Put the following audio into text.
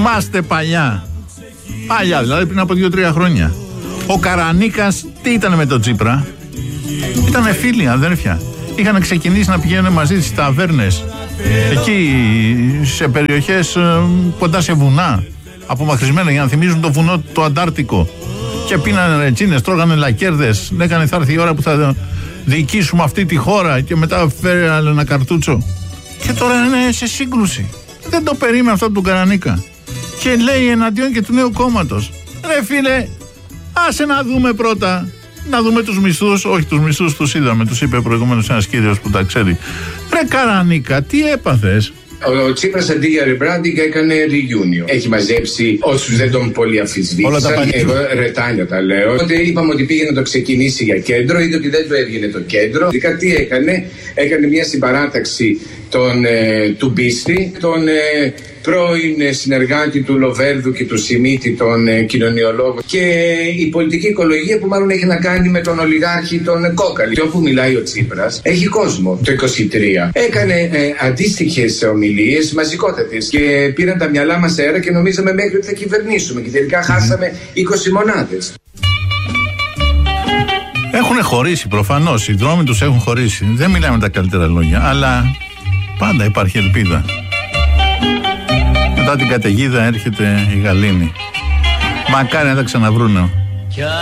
Θυμάστε παλιά, δηλαδή πριν από 2-3 χρόνια, ο Καρανίκας τι ήταν με τον Τσίπρα? Ήτανε φίλοι, αδέρφια. Είχαν ξεκινήσει να πηγαίνουν μαζί στις ταβέρνες, εκεί σε περιοχές κοντά σε βουνά, απομακρυσμένα, για να θυμίζουν το βουνό το Αντάρτικο. Και πίνανε ρετσίνες, τρώγανε λακέρδες, λέγανε θα έρθει η ώρα που θα διοικήσουμε αυτή τη χώρα, και μετά φέρε ένα καρτούτσο. Και τώρα είναι σε σύγκρουση. Δεν το περίμενε αυτό από τον Καρανίκα. Και λέει εναντίον και του νέου κόμματος. Ρε φίλε, άσε να δούμε πρώτα. Να δούμε τους μισθούς. Όχι, τους μισθούς τους είδαμε. Τους είπε προηγουμένως ένας κύριος που τα ξέρει. Ρε Καρανίκα, τι έπαθες? Ο Τσίπρας αντί για rebranding έκανε reunion. Έχει μαζέψει όσους δεν τον πολύ αμφισβήτησαν. Εγώ ρετάλια τα λέω. Οπότε είπαμε ότι πήγε να το ξεκινήσει για κέντρο, είδε ότι δεν του έβγαινε το κέντρο. Ειδικά τι έκανε? Έκανε μια συμπαράταξη του Μπίστη, τον πρώην συνεργάτη του Λοβέρδου και του Σιμίτη, τον κοινωνιολόγο, και η πολιτική οικολογία που μάλλον έχει να κάνει με τον ολιγάρχη τον Κόκαλη. Και όπου μιλάει ο Τσίπρας έχει κόσμο. Το 23 έκανε αντίστοιχες ομιλίες μαζικότατες και πήραν τα μυαλά μας αέρα και νομίζαμε μέχρι ότι θα κυβερνήσουμε και τελικά χάσαμε 20 μονάδες. Έχουν χωρίσει προφανώς, οι δρόμοι τους έχουν χωρίσει. Δεν μιλάμε τα καλύτερα λόγια, αλλά πάντα υπάρχει ελπίδα. Μετά την καταιγίδα έρχεται η γαλήνη. Μακάρι να τα ξαναβρούνε.